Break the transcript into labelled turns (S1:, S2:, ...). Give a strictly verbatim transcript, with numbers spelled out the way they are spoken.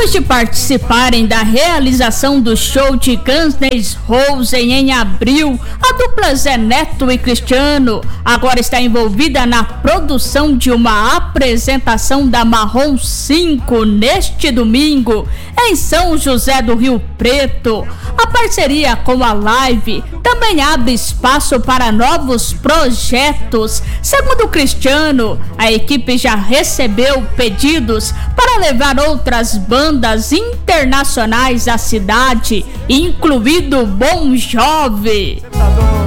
S1: Depois de participarem da realização do show de Guns N' Roses em abril, a dupla Zé Neto e Cristiano agora está envolvida na produção de uma apresentação da Marrom cinco neste domingo, em São José do Rio Preto. A parceria com a Live também abre espaço para novos projetos. Segundo Cristiano, a equipe já recebeu pedidos para levar outras bandas internacionais à cidade, incluído Bon Jovi.